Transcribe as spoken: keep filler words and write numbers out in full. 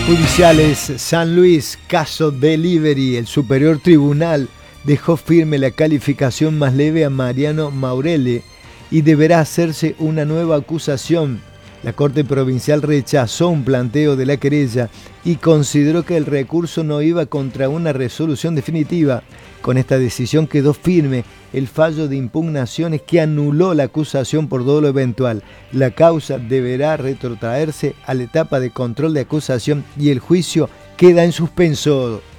Judiciales San Luis, caso Delivery. El Superior Tribunal dejó firme la calificación más leve a Mariano Maurelle y deberá hacerse una nueva acusación. La Corte Provincial rechazó un planteo de la querella y consideró que el recurso no iba contra una resolución definitiva. Con esta decisión quedó firme el fallo de impugnaciones que anuló la acusación por dolo eventual. La causa deberá retrotraerse a la etapa de control de acusación y el juicio queda en suspenso.